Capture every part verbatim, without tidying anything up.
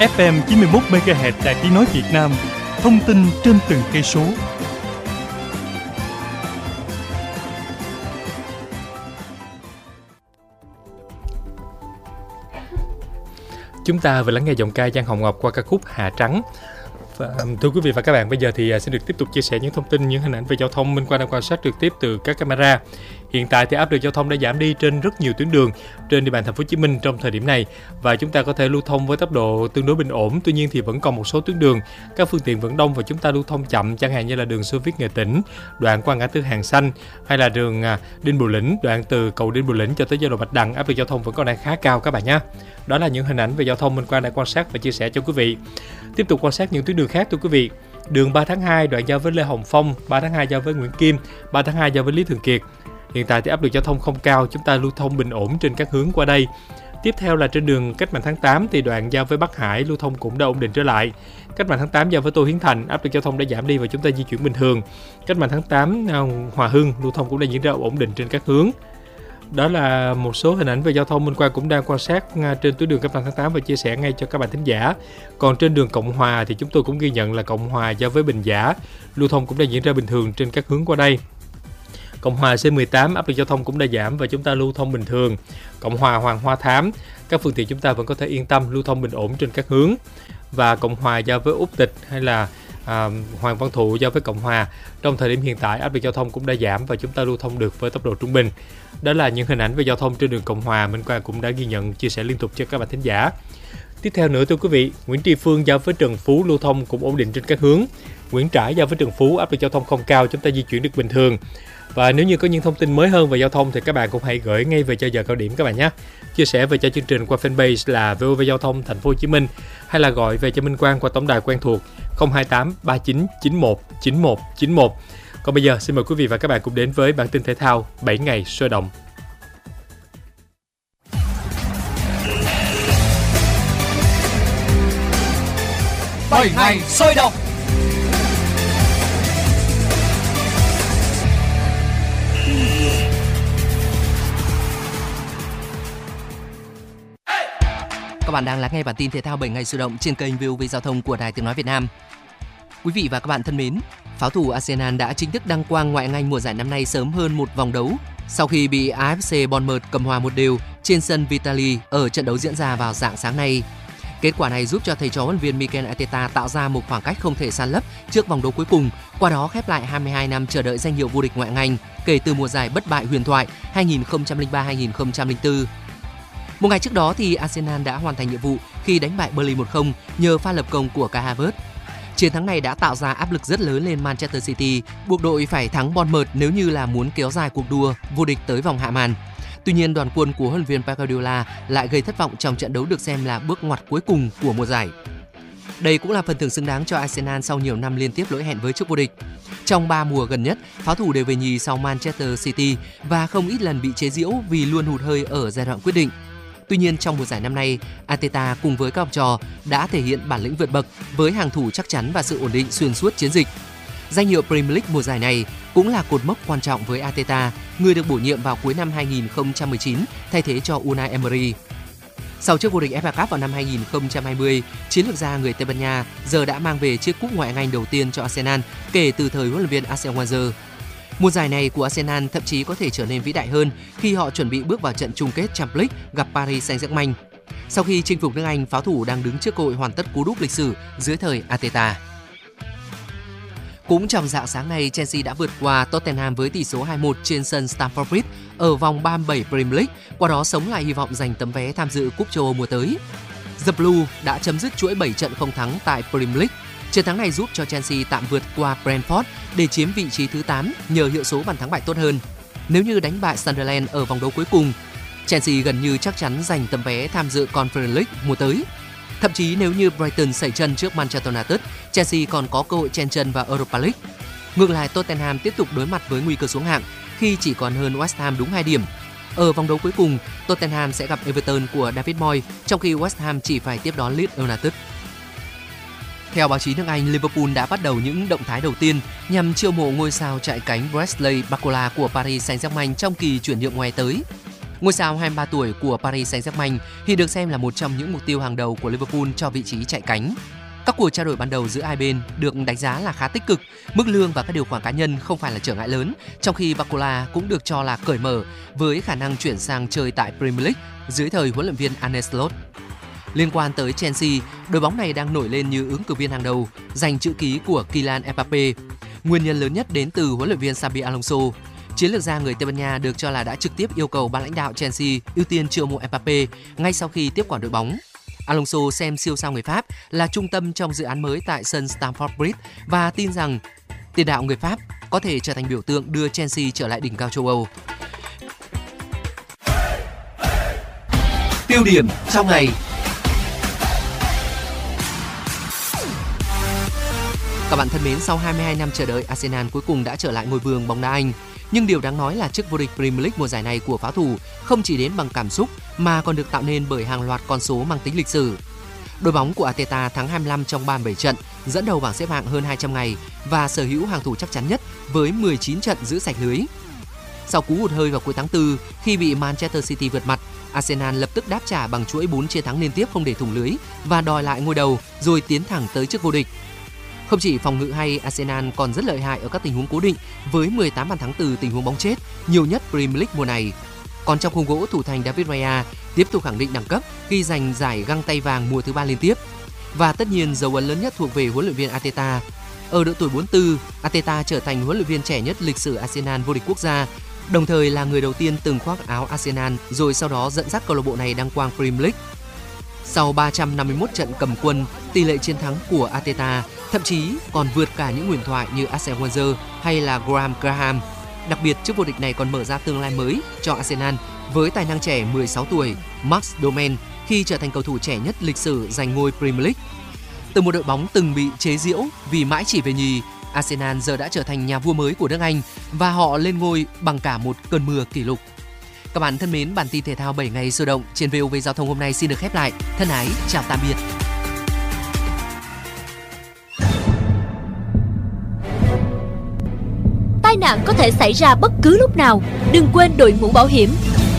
ép em chín mươi mốt mê ga héc Đài Tiếng nói Việt Nam. Thông tin trên từng cây số. Chúng ta vừa lắng nghe giọng ca Giang Hồng Ngọc qua ca khúc Hà Trắng. Và, thưa quý vị và các bạn, bây giờ thì xin được tiếp tục chia sẻ những thông tin, những hình ảnh về giao thông Minh Quang đang quan sát trực tiếp từ các camera. Hiện tại thì áp lực giao thông đã giảm đi trên rất nhiều tuyến đường trên địa bàn thành phố Hồ Chí Minh trong thời điểm này và chúng ta có thể lưu thông với tốc độ tương đối bình ổn. Tuy nhiên thì vẫn còn một số tuyến đường các phương tiện vẫn đông và chúng ta lưu thông chậm, chẳng hạn như là đường Xô Viết Nghệ Tĩnh, đoạn qua ngã tư Hàng Xanh, hay là đường Đinh Bộ Lĩnh, đoạn từ cầu Đinh Bộ Lĩnh cho tới giao lộ Bạch Đằng, áp lực giao thông vẫn còn đang khá cao các bạn nhé. Đó là những hình ảnh về giao thông Minh Quang đã quan sát và chia sẻ cho quý vị. Tiếp tục quan sát những tuyến đường khác thưa quý vị. Đường ba tháng hai đoạn giao với Lê Hồng Phong, ba tháng hai giao với Nguyễn Kim, ba tháng hai giao với Lý Thường Kiệt. Hiện tại thì áp lực giao thông không cao, chúng ta lưu thông bình ổn trên các hướng qua đây. Tiếp theo là trên đường Cách Mạng tháng tám thì đoạn giao với Bắc Hải lưu thông cũng đã ổn định trở lại. Cách Mạng tháng tám giao với Tô Hiến Thành, áp lực giao thông đã giảm đi và chúng ta di chuyển bình thường. Cách Mạng tháng tám Hòa Hưng lưu thông cũng đã diễn ra ổn định trên các hướng. Đó là một số hình ảnh về giao thông Minh Quang cũng đang quan sát trên tuyến đường Cách Mạng tháng tám và chia sẻ ngay cho các bạn thính giả. Còn trên đường Cộng Hòa thì chúng tôi cũng ghi nhận là Cộng Hòa giao với Bình Giả lưu thông cũng đã diễn ra bình thường trên các hướng qua đây. Cộng Hòa xê mười tám áp lực giao thông cũng đã giảm và chúng ta lưu thông bình thường. Cộng Hòa Hoàng Hoa Thám, các phương tiện chúng ta vẫn có thể yên tâm lưu thông bình ổn trên các hướng. Và Cộng Hòa giao với Úc Tịch hay là à, Hoàng Văn Thụ giao với Cộng Hòa, trong thời điểm hiện tại áp lực giao thông cũng đã giảm và chúng ta lưu thông được với tốc độ trung bình. Đó là những hình ảnh về giao thông trên đường Cộng Hòa Minh Quang cũng đã ghi nhận chia sẻ liên tục cho các bạn thính giả. Tiếp theo nữa thưa quý vị, Nguyễn Tri Phương giao với Trần Phú lưu thông cũng ổn định trên các hướng. Nguyễn Trãi giao với Trần Phú, áp lực giao thông không cao, chúng ta di chuyển được bình thường. Và nếu như có những thông tin mới hơn về giao thông thì các bạn cũng hãy gửi ngay về cho giờ cao điểm các bạn nhé. Chia sẻ về cho chương trình qua fanpage là vê o vê Giao thông Thành phố Hồ Chí Minh hay là gọi về cho Minh Quang qua tổng đài quen thuộc không hai tám ba chín chín một chín một chín một. Còn bây giờ xin mời quý vị và các bạn cùng đến với bản tin thể thao bảy ngày sôi động. bảy ngày sôi động. Các bạn đang lắng nghe bản tin thể thao bảy ngày sôi động trên kênh vê o vê Giao thông của Đài Tiếng nói Việt Nam. Quý vị và các bạn thân mến, pháo thủ Arsenal đã chính thức đăng quang ngoại hạng Anh mùa giải năm nay sớm hơn một vòng đấu sau khi bị a ép xê Bournemouth cầm hòa một đều trên sân Vitality ở trận đấu diễn ra vào rạng sáng nay. Kết quả này giúp cho thầy trò huấn luyện viên Mikel Arteta tạo ra một khoảng cách không thể san lấp trước vòng đấu cuối cùng, qua đó khép lại hai mươi hai năm chờ đợi danh hiệu vô địch ngoại hạng Anh kể từ mùa giải bất bại huyền thoại hai nghìn không trăm lẻ ba hai nghìn không trăm lẻ bốn. Một ngày trước đó thì Arsenal đã hoàn thành nhiệm vụ khi đánh bại Burnley một không nhờ pha lập công của Kai Havertz. Chiến thắng này đã tạo ra áp lực rất lớn lên Manchester City, buộc đội phải thắng Bournemouth nếu như là muốn kéo dài cuộc đua vô địch tới vòng hạ màn. Tuy nhiên, đoàn quân của huấn luyện viên Pep Guardiola lại gây thất vọng trong trận đấu được xem là bước ngoặt cuối cùng của mùa giải. Đây cũng là phần thưởng xứng đáng cho Arsenal sau nhiều năm liên tiếp lỗi hẹn với chức vô địch. Trong ba mùa gần nhất, pháo thủ đều về nhì sau Manchester City và không ít lần bị chế giễu vì luôn hụt hơi ở giai đoạn quyết định. Tuy nhiên, trong mùa giải năm nay, Arteta cùng với các học trò đã thể hiện bản lĩnh vượt bậc với hàng thủ chắc chắn và sự ổn định xuyên suốt chiến dịch. Danh hiệu Premier League mùa giải này cũng là cột mốc quan trọng với Arteta, người được bổ nhiệm vào cuối năm hai nghìn không trăm mười chín thay thế cho Unai Emery. Sau chức vô địch ép a Cup vào năm hai nghìn không trăm hai mươi, chiến lược gia người Tây Ban Nha giờ đã mang về chiếc cúp ngoại hạng Anh đầu tiên cho Arsenal kể từ thời huấn luyện viên Arsene Wenger. Mùa giải này của Arsenal thậm chí có thể trở nên vĩ đại hơn khi họ chuẩn bị bước vào trận chung kết Champions League gặp Paris Saint-Germain. Sau khi chinh phục nước Anh, pháo thủ đang đứng trước cơ hội hoàn tất cú đúp lịch sử dưới thời Arteta. Cũng trong rạng sáng nay, Chelsea đã vượt qua Tottenham với tỷ số hai một trên sân Stamford Bridge ở vòng ba mươi bảy Premier League, qua đó sống lại hy vọng giành tấm vé tham dự Cúp châu Âu mùa tới. The Blue đã chấm dứt chuỗi bảy trận không thắng tại Premier League. Chiến thắng này giúp cho Chelsea tạm vượt qua Brentford để chiếm vị trí thứ tám nhờ hiệu số bàn thắng bại tốt hơn. Nếu như đánh bại Sunderland ở vòng đấu cuối cùng, Chelsea gần như chắc chắn giành tấm vé tham dự Conference League mùa tới. Thậm chí nếu như Brighton sẩy chân trước Manchester United, Chelsea còn có cơ hội chen chân vào Europa League. Ngược lại, Tottenham tiếp tục đối mặt với nguy cơ xuống hạng khi chỉ còn hơn West Ham đúng hai điểm. Ở vòng đấu cuối cùng, Tottenham sẽ gặp Everton của David Moyes, trong khi West Ham chỉ phải tiếp đón Leeds United. Theo báo chí nước Anh, Liverpool đã bắt đầu những động thái đầu tiên nhằm chiêu mộ ngôi sao chạy cánh Bradley Barcola của Paris Saint-Germain trong kỳ chuyển nhượng ngoài tới. Ngôi sao hai mươi ba tuổi của Paris Saint-Germain hiện được xem là một trong những mục tiêu hàng đầu của Liverpool cho vị trí chạy cánh. Các cuộc trao đổi ban đầu giữa hai bên được đánh giá là khá tích cực, mức lương và các điều khoản cá nhân không phải là trở ngại lớn, trong khi Barcola cũng được cho là cởi mở với khả năng chuyển sang chơi tại Premier League dưới thời huấn luyện viên Arne Slot. Liên quan tới Chelsea, đội bóng này đang nổi lên như ứng cử viên hàng đầu giành chữ ký của Kylian Mbappe. Nguyên nhân lớn nhất đến từ huấn luyện viên Xabi Alonso. Chiến lược gia người Tây Ban Nha được cho là đã trực tiếp yêu cầu ban lãnh đạo Chelsea ưu tiên chiêu mộ Mbappe ngay sau khi tiếp quản đội bóng. Alonso xem siêu sao người Pháp là trung tâm trong dự án mới tại sân Stamford Bridge và tin rằng tiền đạo người Pháp có thể trở thành biểu tượng đưa Chelsea trở lại đỉnh cao châu Âu. Tiêu điểm trong ngày. Các bạn thân mến, sau hai mươi hai năm chờ đợi, Arsenal cuối cùng đã trở lại ngôi vương bóng đá Anh. Nhưng điều đáng nói là chức vô địch Premier League mùa giải này của pháo thủ không chỉ đến bằng cảm xúc mà còn được tạo nên bởi hàng loạt con số mang tính lịch sử. Đội bóng của Arteta thắng hai mươi lăm trong ba mươi bảy trận, dẫn đầu bảng xếp hạng hơn hai trăm ngày và sở hữu hàng thủ chắc chắn nhất với mười chín trận giữ sạch lưới. Sau cú hụt hơi vào cuối tháng tư khi bị Manchester City vượt mặt, Arsenal lập tức đáp trả bằng chuỗi bốn chiến thắng liên tiếp không để thủng lưới và đòi lại ngôi đầu rồi tiến thẳng tới chức vô địch. Không chỉ phòng ngự hay, Arsenal còn rất lợi hại ở các tình huống cố định với mười tám bàn thắng từ tình huống bóng chết, nhiều nhất Premier League mùa này. Còn trong khung gỗ, thủ thành David Raya tiếp tục khẳng định đẳng cấp khi giành giải găng tay vàng mùa thứ ba liên tiếp. Và tất nhiên dấu ấn lớn nhất thuộc về huấn luyện viên Arteta. Ở độ tuổi bốn mươi tư, Arteta trở thành huấn luyện viên trẻ nhất lịch sử Arsenal vô địch quốc gia, đồng thời là người đầu tiên từng khoác áo Arsenal rồi sau đó dẫn dắt câu lạc bộ này đăng quang Premier League. Sau ba trăm năm mươi mốt trận cầm quân, tỷ lệ chiến thắng của Arteta thậm chí còn vượt cả những huyền thoại như Arsene Wenger hay là Graham Graham. Đặc biệt, chức vô địch này còn mở ra tương lai mới cho Arsenal với tài năng trẻ mười sáu tuổi Max Domen khi trở thành cầu thủ trẻ nhất lịch sử giành ngôi Premier League. Từ một đội bóng từng bị chế giễu vì mãi chỉ về nhì, Arsenal giờ đã trở thành nhà vua mới của nước Anh và họ lên ngôi bằng cả một cơn mưa kỷ lục. Các bạn thân mến, bản tin thể thao bảy ngày sôi động trên vê o vê Giao thông hôm nay xin được khép lại. Thân ái, chào tạm biệt. Tai nạn có thể xảy ra bất cứ lúc nào. Đừng quên đội mũ bảo hiểm.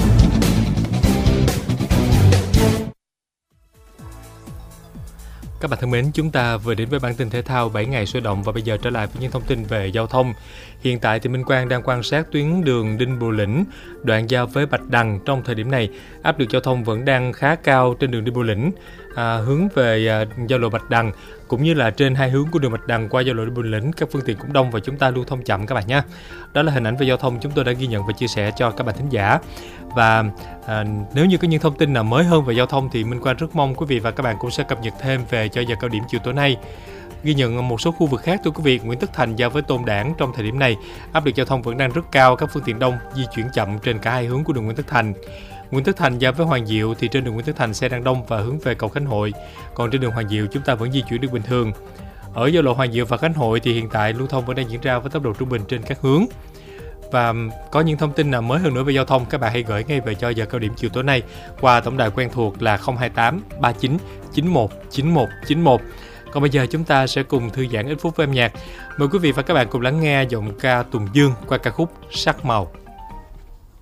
Các bạn thân mến, chúng ta vừa đến với bản tin thể thao bảy ngày sôi động và bây giờ trở lại với những thông tin về giao thông. Hiện tại thì Minh Quang đang quan sát tuyến đường Đinh Bộ Lĩnh, đoạn giao với Bạch Đằng. Trong thời điểm này, áp lực giao thông vẫn đang khá cao trên đường Đinh Bộ Lĩnh, à, hướng về à, giao lộ Bạch Đằng cũng như là trên hai hướng của đường Bạch Đằng qua giao lộ Đinh Bộ Lĩnh, các phương tiện cũng đông và chúng ta lưu thông chậm các bạn nhé. Đó là hình ảnh về giao thông chúng tôi đã ghi nhận và chia sẻ cho các bạn thính giả. Và à, nếu như có những thông tin nào mới hơn về giao thông thì Minh Quang rất mong quý vị và các bạn cũng sẽ cập nhật thêm về cho giờ cao điểm chiều tối nay. Ghi nhận một số khu vực khác, thưa quý vị, Nguyễn Tất Thành giao với Tôn Đản trong thời điểm này áp lực giao thông vẫn đang rất cao, các phương tiện đông di chuyển chậm trên cả hai hướng của đường Nguyễn Tất Thành. Nguyễn Tất Thành giao với Hoàng Diệu thì trên đường Nguyễn Tất Thành xe đang đông và hướng về cầu Khánh Hội, còn trên đường Hoàng Diệu chúng ta vẫn di chuyển được bình thường. Ở giao lộ Hoàng Diệu và Khánh Hội thì hiện tại lưu thông vẫn đang diễn ra với tốc độ trung bình trên các hướng. Và có những thông tin nào mới hơn nữa về giao thông, các bạn hãy gửi ngay về cho giờ cao điểm chiều tối nay qua tổng đài quen thuộc là không hai tám ba chín chín một chín một chín một. Còn bây giờ chúng ta sẽ cùng thư giãn ít phút với âm nhạc. Mời quý vị và các bạn cùng lắng nghe giọng ca Tùng Dương qua ca khúc Sắc Màu.